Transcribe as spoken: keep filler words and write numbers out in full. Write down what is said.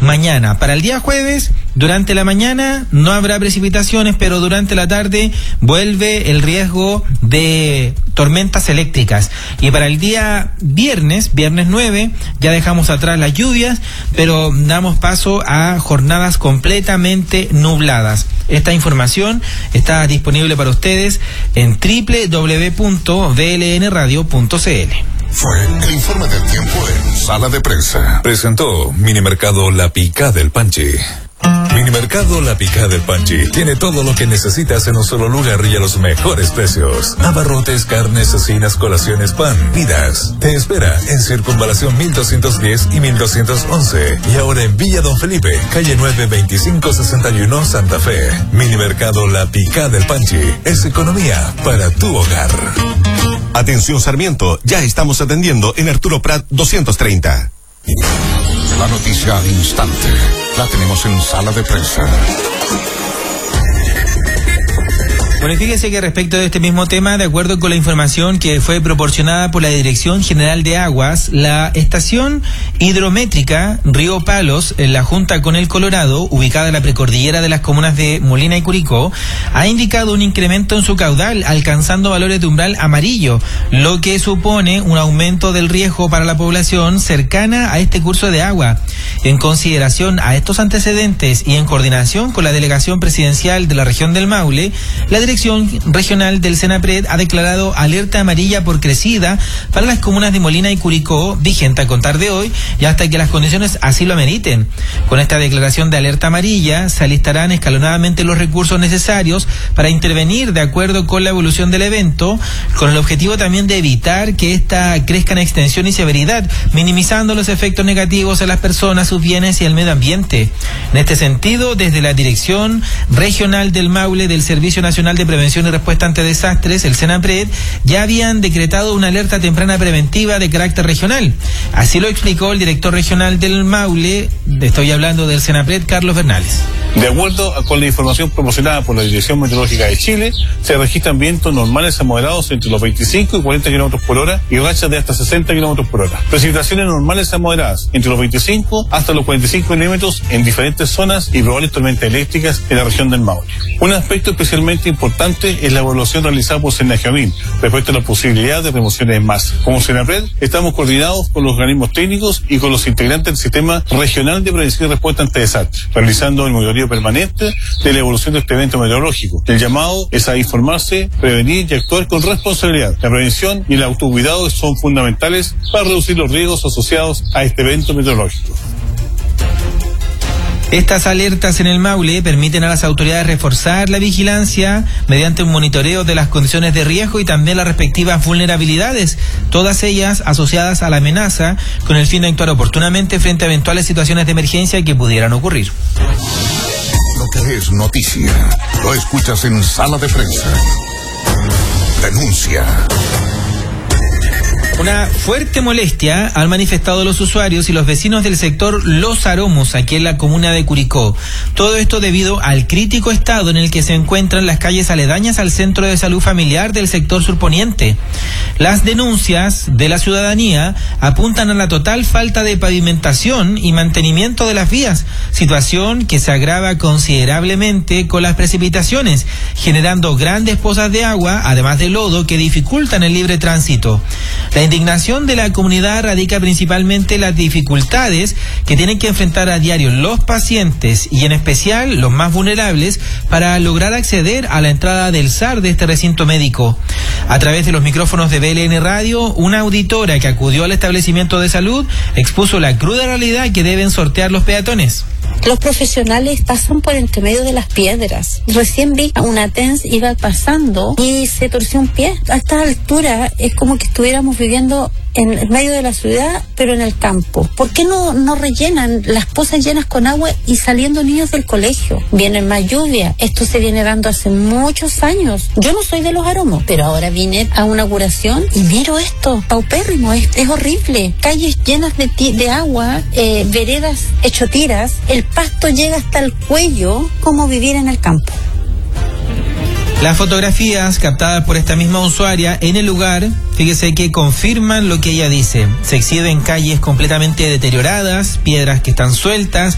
mañana. Para el día jueves, durante la mañana no habrá precipitaciones, pero durante la tarde vuelve el riesgo de tormentas eléctricas. Y para el día viernes, viernes nueve, ya dejamos atrás las lluvias, pero damos paso a jornadas completamente nubladas. Esta información está disponible para ustedes en doble u doble u doble u punto v l n radio punto c l. Fue el informe del tiempo en Sala de Prensa. Presentó Minimercado La Picá del Panchi. Minimercado La Picá del Panchi tiene todo lo que necesitas en un solo lugar y a los mejores precios. Abarrotes, carnes, cecinas, colaciones, pan, vidas. Te espera en Circunvalación mil doscientos diez y mil doscientos once. Y ahora en Villa Don Felipe, calle nueve veinticinco sesenta y uno, Santa Fe. Minimercado La Picá del Panchi es economía para tu hogar. Atención Sarmiento, ya estamos atendiendo en Arturo Prat doscientos treinta. La noticia al instante la tenemos en Sala de Prensa. Bueno, fíjese que respecto de este mismo tema, de acuerdo con la información que fue proporcionada por la Dirección General de Aguas, la estación hidrométrica Río Palos, en la junta con el Colorado, ubicada en la precordillera de las comunas de Molina y Curicó, ha indicado un incremento en su caudal, alcanzando valores de umbral amarillo, lo que supone un aumento del riesgo para la población cercana a este curso de agua. En consideración a estos antecedentes y en coordinación con la Delegación Presidencial de la región del Maule, la Dirección Regional del Senapred ha declarado alerta amarilla por crecida para las comunas de Molina y Curicó, vigente a contar de hoy y hasta que las condiciones así lo ameriten. Con esta declaración de alerta amarilla se alistarán escalonadamente los recursos necesarios para intervenir de acuerdo con la evolución del evento, con el objetivo también de evitar que ésta crezca en extensión y severidad, minimizando los efectos negativos a las personas, sus bienes y el medio ambiente. En este sentido, desde la Dirección Regional del Maule del Servicio Nacional de Prevención y Respuesta ante Desastres, el Senapred, ya habían decretado una alerta temprana preventiva de carácter regional. Así lo explicó el director regional del Maule, estoy hablando del Senapred, Carlos Bernales. De acuerdo con la información proporcionada por la Dirección Meteorológica de Chile, se registran vientos normales a moderados entre los veinticinco y cuarenta kilómetros por hora y rachas de hasta sesenta kilómetros por hora. Precipitaciones normales a moderadas entre los veinticinco hasta los cuarenta y cinco milímetros en diferentes zonas y probables tormentas eléctricas en la región del Maule. Un aspecto especialmente importante es la evaluación realizada por Senagiomin respecto a la posibilidad de remociones en masa. Como Senapred, estamos coordinados con los organismos técnicos y con los integrantes del Sistema Regional de Prevención y Respuesta ante Desastres, realizando el monitoreo permanente de la evolución de este evento meteorológico. El llamado es a informarse, prevenir y actuar con responsabilidad. La prevención y el autocuidado son fundamentales para reducir los riesgos asociados a este evento meteorológico. Estas alertas en el Maule permiten a las autoridades reforzar la vigilancia mediante un monitoreo de las condiciones de riesgo y también las respectivas vulnerabilidades, todas ellas asociadas a la amenaza, con el fin de actuar oportunamente frente a eventuales situaciones de emergencia que pudieran ocurrir. Lo que es noticia, lo escuchas en Sala de Prensa. Denuncia. Una fuerte molestia han manifestado los usuarios y los vecinos del sector Los Aromos, aquí en la comuna de Curicó. Todo esto debido al crítico estado en el que se encuentran las calles aledañas al Centro de Salud Familiar del sector surponiente. Las denuncias de la ciudadanía apuntan a la total falta de pavimentación y mantenimiento de las vías, situación que se agrava considerablemente con las precipitaciones, generando grandes pozas de agua, además de lodo, que dificultan el libre tránsito. La indignación de la comunidad radica principalmente en las dificultades que tienen que enfrentar a diario los pacientes y en especial los más vulnerables para lograr acceder a la entrada del S A R de este recinto médico. A través de los micrófonos de B L N Radio, una auditora que acudió al establecimiento de salud expuso la cruda realidad que deben sortear los peatones. Los profesionales pasan por entre medio de las piedras. Recién vi a una T E N S iba pasando y se torció un pie. A esta altura es como que estuviéramos viviendo en medio de la ciudad, pero en el campo. ¿Por qué no, no rellenan las pozas llenas con agua y saliendo niños del colegio? Viene más lluvia. Esto se viene dando hace muchos años. Yo no soy de Los Aromos, pero ahora vine a una curación y miro esto, paupérrimo, es, es horrible. Calles llenas de, de agua, eh, veredas hecho tiras, el pasto llega hasta el cuello. ¿Cómo vivir en el campo? Las fotografías captadas por esta misma usuaria en el lugar, fíjese que confirman lo que ella dice. Se exhiben calles completamente deterioradas, piedras que están sueltas,